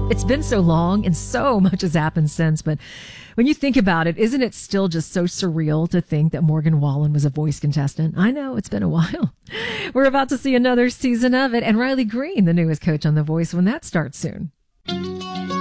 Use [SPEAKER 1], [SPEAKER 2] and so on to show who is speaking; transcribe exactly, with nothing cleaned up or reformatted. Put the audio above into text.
[SPEAKER 1] It's been so long and so much has happened since, but when you think about it, isn't it still just so surreal to think that Morgan Wallen was a Voice contestant? I know it's been a while. We're about to see another season of it, and Riley Green, the newest coach on The Voice, when that starts soon.